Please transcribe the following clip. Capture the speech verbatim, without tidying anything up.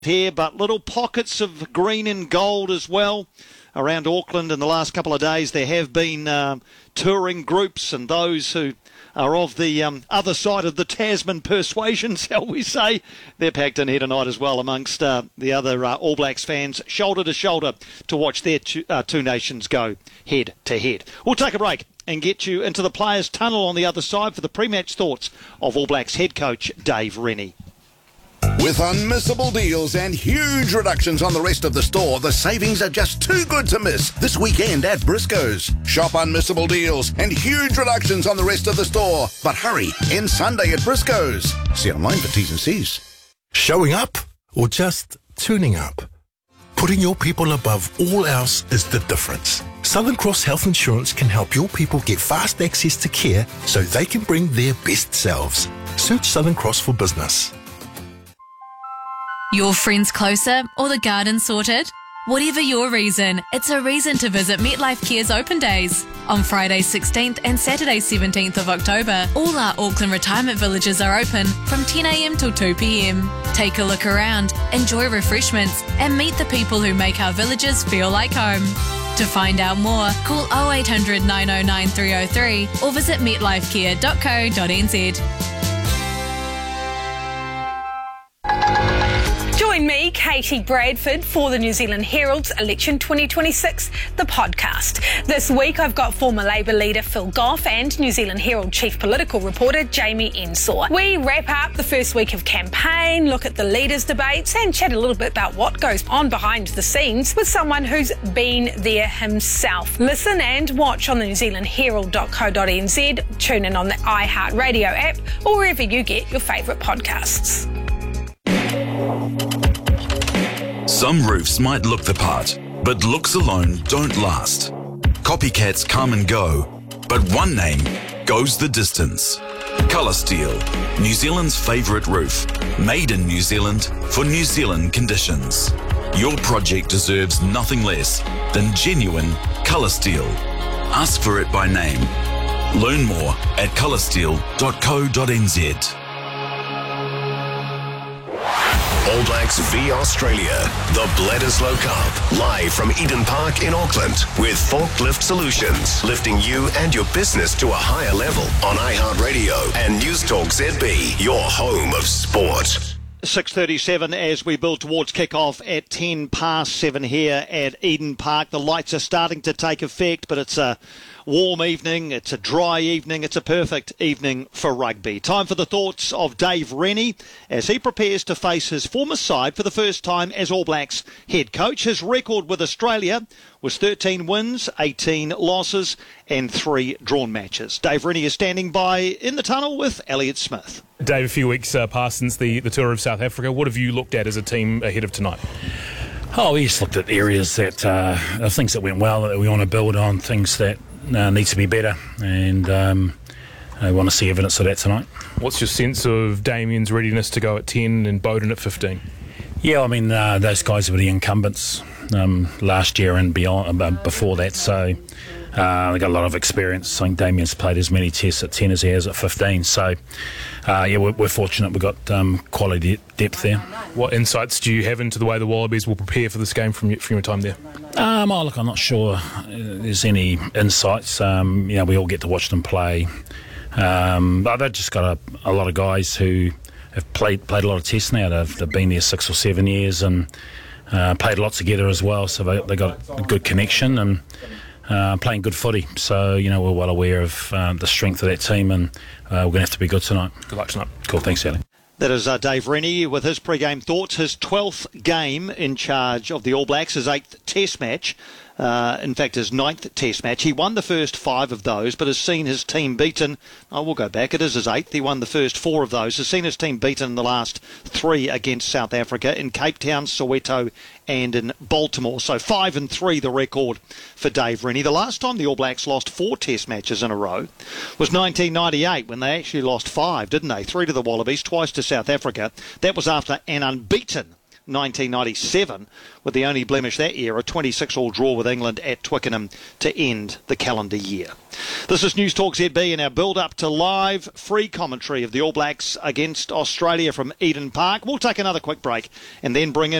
here, but little pockets of green and gold as well around Auckland in the last couple of days. There have been um, touring groups and those who are of the um, other side of the Tasman persuasion, shall we say. They're packed in here tonight as well amongst uh, the other uh, All Blacks fans, shoulder to shoulder, to watch their two, uh, two nations go head to head. We'll take a break and get you into the players' tunnel on the other side for the pre-match thoughts of All Blacks head coach Dave Rennie. With unmissable deals and huge reductions on the rest of the store, the savings are just too good to miss this weekend at Briscoe's. Shop unmissable deals and huge reductions on the rest of the store. But hurry, end Sunday at Briscoe's. See online for T's and C's. Showing up or just tuning up? Putting your people above all else is the difference. Southern Cross Health Insurance can help your people get fast access to care so they can bring their best selves. Search Southern Cross for business. Your friends closer or the garden sorted? Whatever your reason, it's a reason to visit MetLife Care's Open Days. On Friday sixteenth and Saturday seventeenth of October, all our Auckland retirement villages are open from ten a.m. till two p.m. Take a look around, enjoy refreshments, and meet the people who make our villages feel like home. To find out more, call oh eight hundred, nine oh nine, three oh three or visit metlifecare dot co dot n z. Join me, Katie Bradford, for the New Zealand Herald's Election twenty twenty-six, the podcast. This week I've got former Labour leader Phil Goff and New Zealand Herald chief political reporter Jamie Ensor. We wrap up the first week of campaign, look at the leaders' debates and chat a little bit about what goes on behind the scenes with someone who's been there himself. Listen and watch on the new zealand herald dot co dot n z, tune in on the iHeartRadio app or wherever you get your favourite podcasts. Some roofs might look the part, but looks alone don't last. Copycats come and go, but one name goes the distance. Colour Steel, New Zealand's favourite roof. Made in New Zealand for New Zealand conditions. Your project deserves nothing less than genuine Colour Steel. Ask for it by name. Learn more at colour steel dot co dot n z. All Blacks v Australia, the Bledisloe Cup, live from Eden Park in Auckland with Forklift Solutions, lifting you and your business to a higher level on iHeartRadio and News Talk Z B, your home of sport. six thirty-seven as we build towards kick-off at ten past seven here at Eden Park. The lights are starting to take effect, but it's a warm evening, it's a dry evening, it's a perfect evening for rugby. Time for the thoughts of Dave Rennie as he prepares to face his former side for the first time as All Blacks head coach. His record with Australia was thirteen wins, eighteen losses and three drawn matches. Dave Rennie is standing by in the tunnel with Elliot Smith. Dave, a few weeks uh, past since the, the tour of South Africa, what have you looked at as a team ahead of tonight? Oh, we just looked at areas that, uh, things that went well that we want to build on, things that uh, need to be better, and um, I want to see evidence of that tonight. What's your sense of Damien's readiness to go at ten and Bowden at fifteen? Yeah, I mean, uh, those guys were the incumbents um, last year and beyond, uh, before that, so uh, they got a lot of experience. I think Damien's played as many tests at ten as he has at fifteen, so uh, yeah, we're, we're fortunate we've got um, quality depth there. What insights do you have into the way the Wallabies will prepare for this game from your, from your time there? Um, oh, look, I'm not sure there's any insights. Um, you know, we all get to watch them play. Um, but they've just got a, a lot of guys who have played played a lot of tests now. They've, they've been there six or seven years and uh, played a lot together as well. So they they got a good connection and uh, playing good footy. So, you know, we're well aware of um, the strength of that team, and uh, we're going to have to be good tonight. Good luck tonight. Cool, thanks, Ali. That is uh, Dave Rennie with his pre-game thoughts. His twelfth game in charge of the All Blacks, his eighth test match. Uh, in fact, his ninth test match. He won the first five of those, but has seen his team beaten. I will go back. It is his eighth. He won the first four of those. Has seen his team beaten in the last three against South Africa, in Cape Town, Soweto and in Baltimore. So five and three the record for Dave Rennie. The last time the All Blacks lost four test matches in a row was nineteen ninety-eight, when they actually lost five, didn't they? Three to the Wallabies, twice to South Africa. That was after an unbeaten nineteen ninety-seven, with the only blemish that year, a twenty-six all draw with England at Twickenham to end the calendar year. This is News Talk Z B and our build-up to live free commentary of the All Blacks against Australia from Eden Park. We'll take another quick break and then bring in